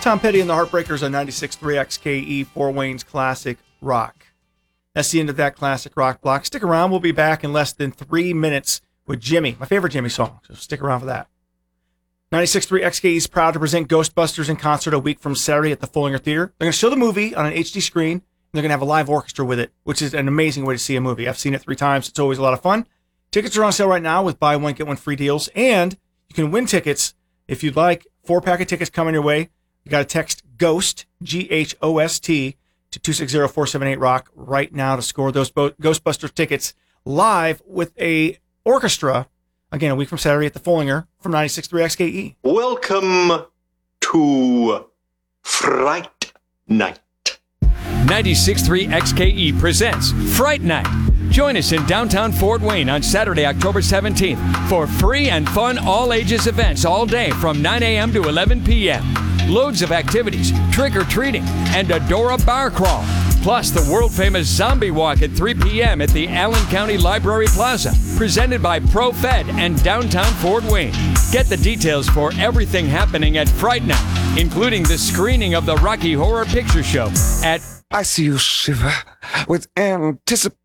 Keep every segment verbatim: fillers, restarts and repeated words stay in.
Tom Petty and the Heartbreakers on ninety-six point three X K E, Fort Wayne's Classic Rock. That's the end of that Classic Rock block. Stick around. We'll be back in less than three minutes with Jimmy, my favorite Jimmy song. So stick around for that. ninety-six point three X K E is proud to present Ghostbusters in concert a week from Saturday at the Fullinger Theater. They're going to show the movie on an H D screen, and they're going to have a live orchestra with it, which is an amazing way to see a movie. I've seen it three times. It's always a lot of fun. Tickets are on sale right now with buy one, get one free deals, and you can win tickets if you'd like. Four-pack of tickets coming your way. You got to text GHOST, G H O S T, to two six zero, four seven eight, ROCK right now to score those Bo- Ghostbusters tickets live with a orchestra. Again, a week from Saturday at the Fullinger from ninety-six point three X K E. Welcome to Fright Night. ninety-six point three X K E presents Fright Night. Join us in downtown Fort Wayne on Saturday, October seventeenth for free and fun all-ages events all day from nine a.m. to eleven p.m. Loads of activities, trick-or-treating, and a Dora bar crawl. Plus, the world-famous Zombie Walk at three p.m. at the Allen County Library Plaza, presented by ProFed and downtown Fort Wayne. Get the details for everything happening at Fright Night, including the screening of the Rocky Horror Picture Show at I see you shiver with anticipation.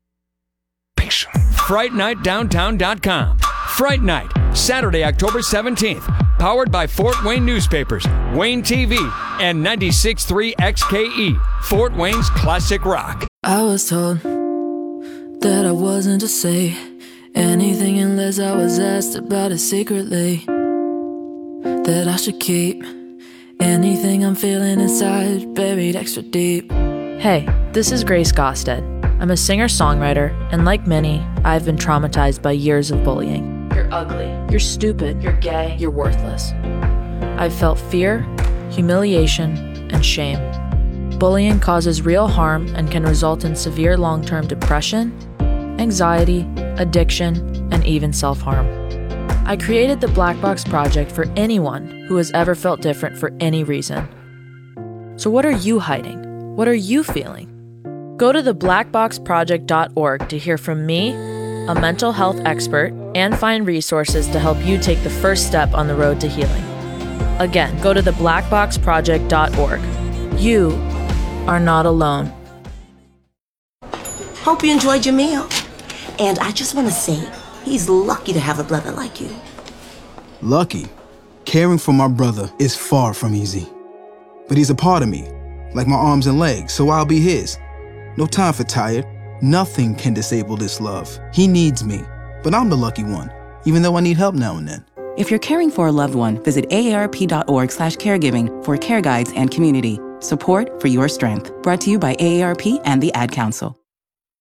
fright night downtown dot com. Fright Night, Saturday, October seventeenth. Powered by Fort Wayne Newspapers, Wayne T V, and ninety-six point three X K E, Fort Wayne's Classic Rock. I was told that I wasn't to say anything unless I was asked about it secretly. That I should keep anything I'm feeling inside buried extra deep. Hey, this is Grace Gosted. I'm a singer-songwriter, and like many, I've been traumatized by years of bullying. You're ugly. You're stupid. You're gay. You're worthless. I've felt fear, humiliation, and shame. Bullying causes real harm and can result in severe long-term depression, anxiety, addiction, and even self-harm. I created the Black Box Project for anyone who has ever felt different for any reason. So what are you hiding? What are you feeling? Go to the black box project dot org to hear from me, a mental health expert, and find resources to help you take the first step on the road to healing. Again, go to the black box project dot org. You are not alone. Hope you enjoyed your meal. And I just want to say, he's lucky to have a brother like you. Lucky? Caring for my brother is far from easy. But he's a part of me, like my arms and legs, so I'll be his. No time for tired. Nothing can disable this love. He needs me, but I'm the lucky one, even though I need help now and then. If you're caring for a loved one, visit A A R P dot org slash caregiving for care guides and community. Support for your strength. Brought to you by A A R P and the Ad Council.